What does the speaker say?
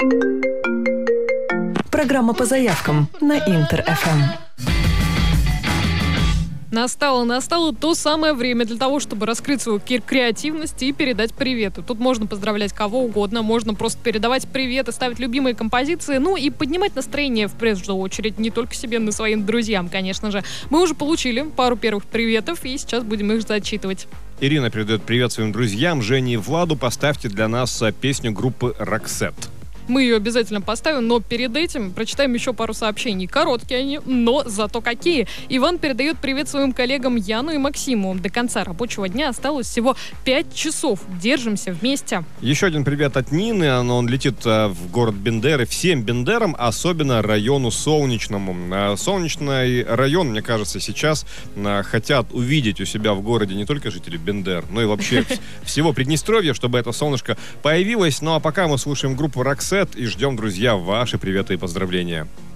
Программа по заявкам на Интер-ФМ. Настало то самое время для того, чтобы раскрыть свою креативность и передать приветы. Тут можно поздравлять кого угодно, можно просто передавать приветы, ставить любимые композиции, ну и поднимать настроение в прежнюю очередь не только себе, но и своим друзьям, конечно же. Мы уже получили пару первых приветов, и сейчас будем их зачитывать. Ирина передает привет своим друзьям, Жене и Владу. Поставьте для нас песню группы «Роксет». Мы ее обязательно поставим, но перед этим прочитаем еще пару сообщений. Короткие они, но зато какие. Иван передает привет своим коллегам Яну и Максиму. До конца рабочего дня осталось всего 5 часов. Держимся вместе. Еще один привет от Нины. Он летит в город Бендеры. Всем Бендерам, особенно району Солнечному. Солнечный район, мне кажется, сейчас хотят увидеть у себя в городе не только жители Бендер, но и вообще всего Приднестровья, чтобы это солнышко появилось. Ну а пока мы слушаем группу «Роксет» и ждем, друзья, ваши приветы и поздравления.